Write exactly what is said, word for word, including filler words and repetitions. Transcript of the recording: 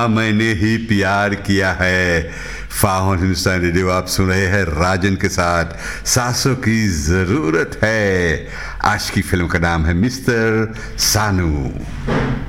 मैंने ही प्यार किया है। फाहन हिंदुस्तान रेडियो आप सुन रहे हैं राजन के साथ। सासों की जरूरत है। आज की फिल्म का नाम है मिस्टर सानू।